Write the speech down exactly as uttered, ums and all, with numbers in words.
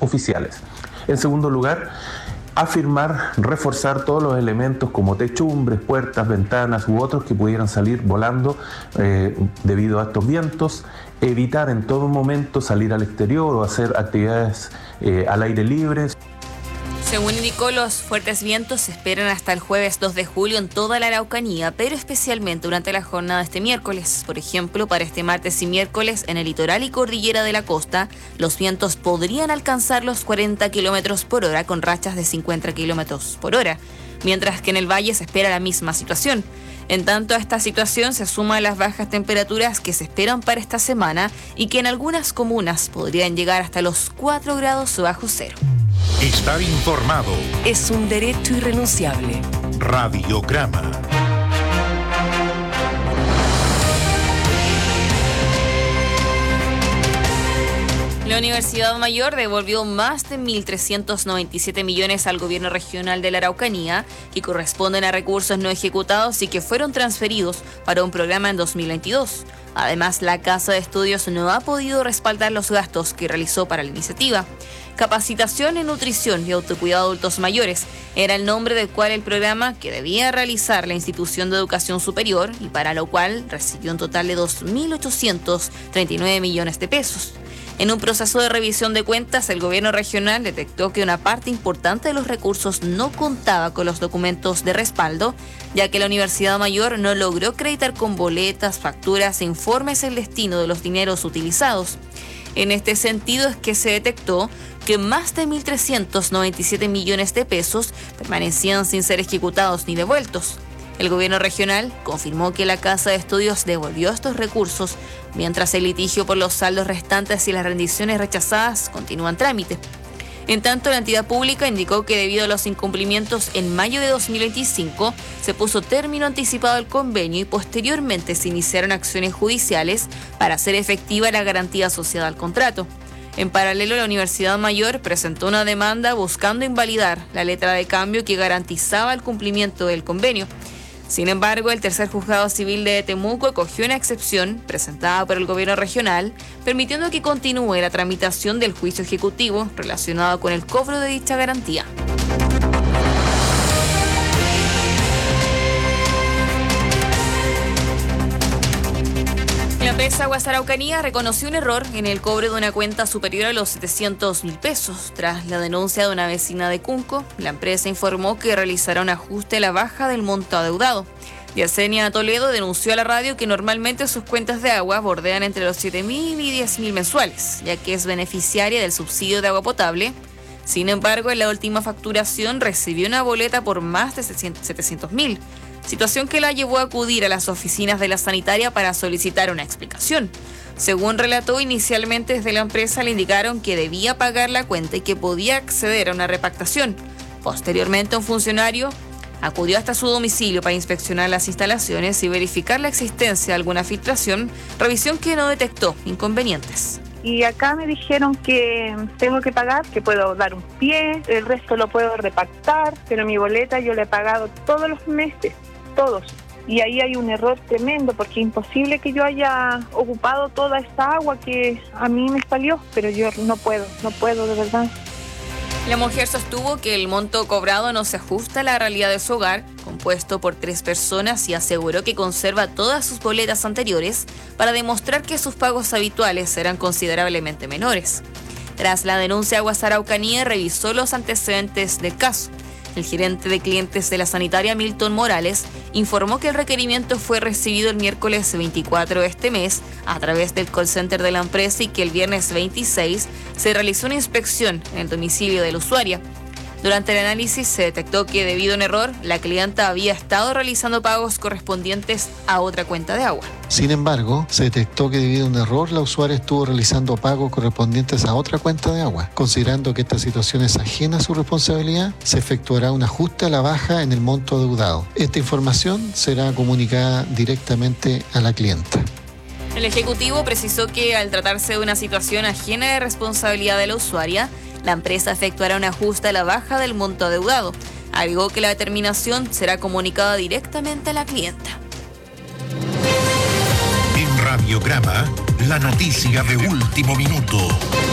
oficiales. En segundo lugar, afirmar, reforzar todos los elementos como techumbres, puertas, ventanas u otros que pudieran salir volando eh, debido a estos vientos, evitar en todo momento salir al exterior o hacer actividades eh, al aire libre. Según indicó, los fuertes vientos se esperan hasta el jueves dos de julio en toda la Araucanía, pero especialmente durante la jornada de este miércoles. Por ejemplo, para este martes y miércoles en el litoral y cordillera de la costa, los vientos podrían alcanzar los cuarenta kilómetros por hora con rachas de cincuenta kilómetros por hora, mientras que en el valle se espera la misma situación. En tanto, a esta situación se suman las bajas temperaturas que se esperan para esta semana y que en algunas comunas podrían llegar hasta los cuatro grados bajo cero. Estar informado es un derecho irrenunciable. Radiograma. La Universidad Mayor devolvió más de mil trescientos noventa y siete millones al gobierno regional de la Araucanía, que corresponden a recursos no ejecutados y que fueron transferidos para un programa en dos mil veintidós. Además, la Casa de Estudios no ha podido respaldar los gastos que realizó para la iniciativa. Capacitación en nutrición y autocuidado de adultos mayores era el nombre del cual el programa que debía realizar la institución de educación superior y para lo cual recibió un total de dos mil ochocientos treinta y nueve millones de pesos. En un proceso de revisión de cuentas, el gobierno regional detectó que una parte importante de los recursos no contaba con los documentos de respaldo, ya que la Universidad Mayor no logró acreditar con boletas, facturas e informes el destino de los dineros utilizados. En este sentido es que se detectó que más de mil trescientos noventa y siete millones de pesos permanecían sin ser ejecutados ni devueltos. El gobierno regional confirmó que la Casa de Estudios devolvió estos recursos, mientras el litigio por los saldos restantes y las rendiciones rechazadas continúan trámite. En tanto, la entidad pública indicó que debido a los incumplimientos en mayo de dos mil veinticinco se puso término anticipado al convenio y posteriormente se iniciaron acciones judiciales para hacer efectiva la garantía asociada al contrato. En paralelo, la Universidad Mayor presentó una demanda buscando invalidar la letra de cambio que garantizaba el cumplimiento del convenio. Sin embargo, el tercer juzgado civil de Temuco acogió una excepción presentada por el gobierno regional, permitiendo que continúe la tramitación del juicio ejecutivo relacionado con el cobro de dicha garantía. La empresa Aguas Araucanía reconoció un error en el cobro de una cuenta superior a los setecientos mil pesos. Tras la denuncia de una vecina de Cunco, la empresa informó que realizará un ajuste a la baja del monto adeudado. Yesenia Toledo denunció a la radio que normalmente sus cuentas de agua bordean entre los siete mil y diez mil mensuales, ya que es beneficiaria del subsidio de agua potable. Sin embargo, en la última facturación recibió una boleta por más de setecientos mil. Situación que la llevó a acudir a las oficinas de la sanitaria para solicitar una explicación. Según relató, inicialmente desde la empresa le indicaron que debía pagar la cuenta y que podía acceder a una repactación. Posteriormente, un funcionario acudió hasta su domicilio para inspeccionar las instalaciones y verificar la existencia de alguna filtración, revisión que no detectó inconvenientes. Y acá me dijeron que tengo que pagar, que puedo dar un pie, el resto lo puedo repactar, pero mi boleta yo la he pagado todos los meses, todos. Y ahí hay un error tremendo, porque es imposible que yo haya ocupado toda esta agua que a mí me salió, pero yo no puedo, no puedo de verdad. La mujer sostuvo que el monto cobrado no se ajusta a la realidad de su hogar, compuesto por tres personas, y aseguró que conserva todas sus boletas anteriores para demostrar que sus pagos habituales eran considerablemente menores. Tras la denuncia, Aguas Araucanía revisó los antecedentes del caso. El gerente de clientes de la sanitaria, Milton Morales, informó que el requerimiento fue recibido el miércoles veinticuatro de este mes a través del call center de la empresa y que el viernes veintiséis se realizó una inspección en el domicilio de la usuaria. Durante el análisis se detectó que debido a un error, la clienta había estado realizando pagos correspondientes a otra cuenta de agua. Sin embargo, se detectó que debido a un error, la usuaria estuvo realizando pagos correspondientes a otra cuenta de agua. Considerando que esta situación es ajena a su responsabilidad, se efectuará un ajuste a la baja en el monto adeudado. Esta información será comunicada directamente a la clienta. El Ejecutivo precisó que al tratarse de una situación ajena de responsabilidad de la usuaria, la empresa efectuará un ajuste a la baja del monto adeudado. Agregó que la determinación será comunicada directamente a la clienta. En Radiograma, la noticia de último minuto.